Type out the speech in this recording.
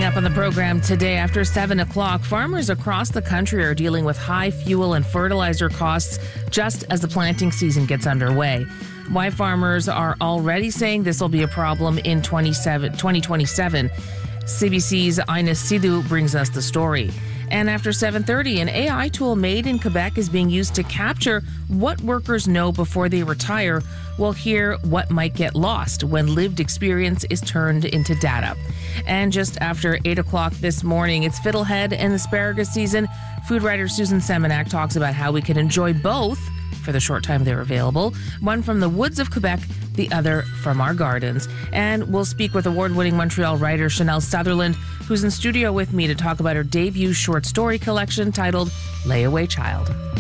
up on the program today, after 7 o'clock, farmers across the country are dealing with high fuel and fertilizer costs just as the planting season gets underway. Why farmers are already saying this will be a problem in 2027. CBC's Ines Sidhu brings us the story. And after 7:30, an AI tool made in Quebec is being used to capture what workers know before they retire. We'll hear what might get lost when lived experience is turned into data. And just after 8 o'clock this morning, it's fiddlehead and asparagus season. Food writer Susan Seminac talks about how we can enjoy both for the short time they're available. One from the woods of Quebec, the other from our gardens. And we'll speak with award-winning Montreal writer Chanel Sutherland, who's in studio with me to talk about her debut short story collection titled Layaway Child.